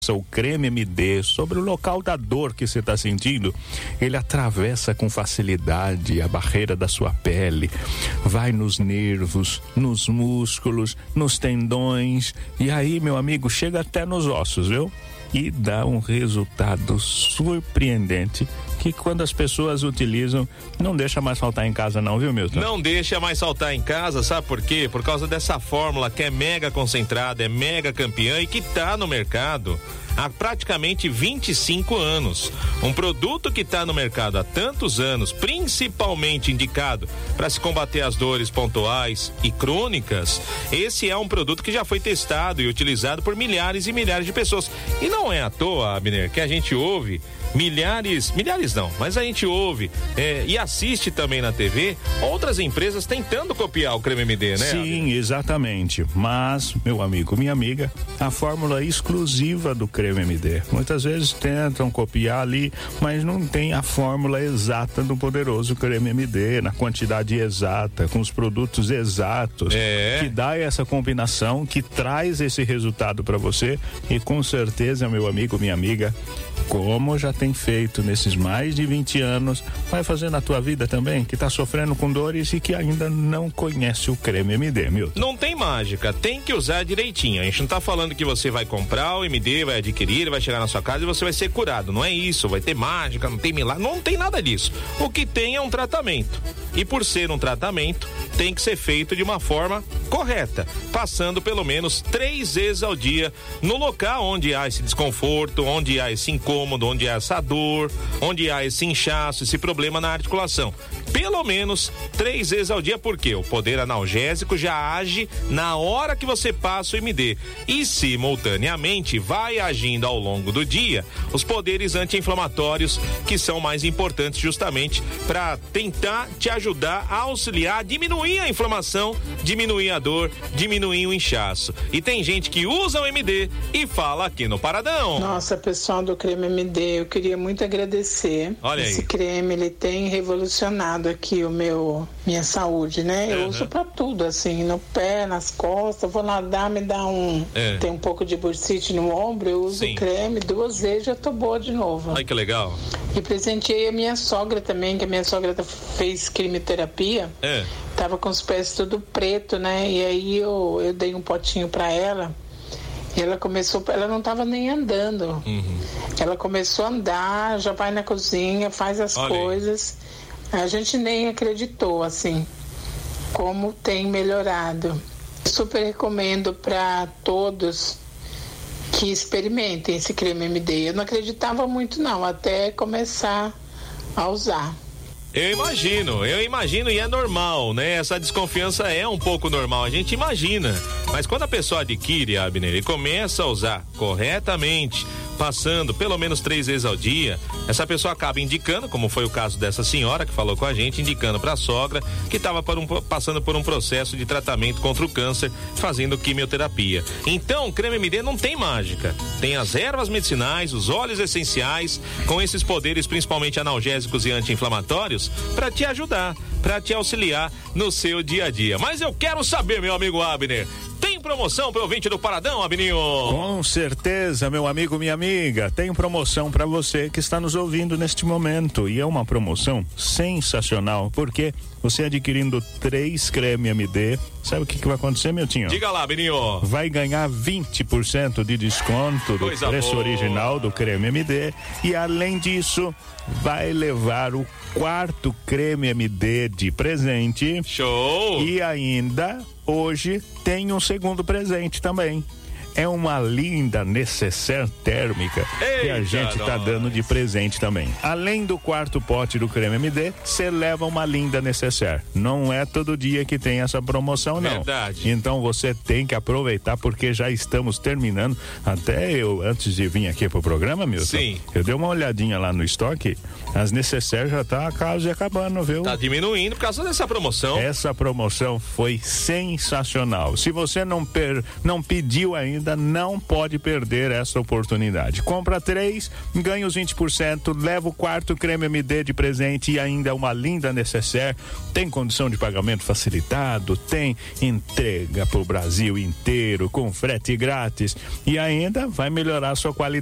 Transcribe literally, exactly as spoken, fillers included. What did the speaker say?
o creme M D sobre o local da dor que você está sentindo, ele atravessa com facilidade a barreira da sua pele, vai nos nervos, nos músculos, nos tendões, e aí, meu amigo, chega até nos ossos, viu? E dá um resultado surpreendente que quando as pessoas utilizam, não deixa mais faltar em casa não, viu, Milton? Não deixa mais faltar em casa, sabe por quê? Por causa dessa fórmula que é mega concentrada, é mega campeã e que tá no mercado há praticamente vinte e cinco anos. Um produto que está no mercado há tantos anos, principalmente indicado para se combater as dores pontuais e crônicas, esse é um produto que já foi testado e utilizado por milhares e milhares de pessoas. E não é à toa, Abner, que a gente ouve milhares, milhares não, mas a gente ouve é, e assiste também na T V outras empresas tentando copiar o creme M D, né? Sim, Abner? Exatamente. Mas, meu amigo, minha amiga, a fórmula exclusiva do creme M D. Muitas vezes tentam copiar ali, mas não tem a fórmula exata do poderoso creme M D, na quantidade exata, com os produtos exatos, é. que dá essa combinação, que traz esse resultado para você e com certeza, meu amigo, minha amiga, como já tem feito nesses mais de vinte anos, vai fazer na tua vida também, que tá sofrendo com dores e que ainda não conhece o creme M D, Milton. Não tem mágica, tem que usar direitinho. A gente não tá falando que você vai comprar o M D, vai adquirir, vai chegar na sua casa e você vai ser curado. Não é isso, vai ter mágica, não tem milagre, não tem nada disso. O que tem é um tratamento. E por ser um tratamento, tem que ser feito de uma forma correta, passando pelo menos três vezes ao dia no local onde há esse desconforto, onde há esse incômodo, onde há essa dor, onde há esse inchaço, esse problema na articulação. Pelo menos três vezes ao dia, porque o poder analgésico já age na hora que você passa o M D e simultaneamente vai agindo ao longo do dia os poderes anti-inflamatórios que são mais importantes justamente para tentar te ajudar a auxiliar, a diminuir a inflamação, diminuir a dor, diminuir o inchaço. E tem gente que usa o M D e fala aqui no Paradão. Nossa, pessoal do creme M D, eu queria muito agradecer. Olha Esse aí. creme, ele tem revolucionado aqui o meu, minha saúde, né? Eu Uhum. uso pra tudo, assim, no pé, nas costas, vou nadar, me dá um, É. tem um pouco de bursite no ombro, eu uso Sim. creme, duas vezes já tô boa de novo. Ai, que legal. E presenteei a minha sogra também, que a minha sogra fez quimioterapia. É. Tava com os pés tudo preto, né? E aí eu, eu dei um potinho pra ela. E ela começou, ela não tava nem andando. Uhum. Ela começou a andar, já vai na cozinha, faz as Olha aí. coisas. A gente nem acreditou, assim, como tem melhorado. Super recomendo para todos que experimentem esse creme M D. Eu não acreditava muito não, até começar a usar. Eu imagino, eu imagino e é normal, né? Essa desconfiança é um pouco normal, a gente imagina. Mas quando a pessoa adquire, Abner, e começa a usar corretamente, passando pelo menos três vezes ao dia, essa pessoa acaba indicando, como foi o caso dessa senhora que falou com a gente, indicando para a sogra que estava um, passando por um processo de tratamento contra o câncer, fazendo quimioterapia. Então, o creme M D não tem mágica. Tem as ervas medicinais, os óleos essenciais, com esses poderes principalmente analgésicos e anti-inflamatórios, para te ajudar, para te auxiliar no seu dia a dia. Mas eu quero saber, meu amigo Abner, tem promoção para o ouvinte do Paradão, Abininho? Com certeza, meu amigo, minha amiga, tem promoção para você que está nos ouvindo neste momento, e é uma promoção sensacional, porque você adquirindo três creme M D, sabe o que, que vai acontecer, Miltinho? Diga lá, Abininho. Vai ganhar vinte por cento de desconto do Coisa preço boa. original do creme M D, e além disso, vai levar o quarto creme M D de presente. Show! E ainda, hoje, tem um segundo presente também. É uma linda necessaire térmica que a Eita, gente tá nós. dando de presente também. Além do quarto pote do creme M D, você leva uma linda necessaire. Não é todo dia que tem essa promoção, não. Verdade. Então você tem que aproveitar, porque já estamos terminando. Até eu, antes de vir aqui pro programa, Milton, Sim. eu dei uma olhadinha lá no estoque, as necessaires já tá quase acabando, viu? Tá diminuindo por causa dessa promoção. Essa promoção foi sensacional. Se você não, per, não pediu ainda, ainda não pode perder essa oportunidade. Compra três, ganha os vinte por cento, leva o quarto creme M D de presente e ainda uma linda necessaire. Tem condição de pagamento facilitado, tem entrega pro Brasil inteiro com frete grátis e ainda vai melhorar a sua qualidade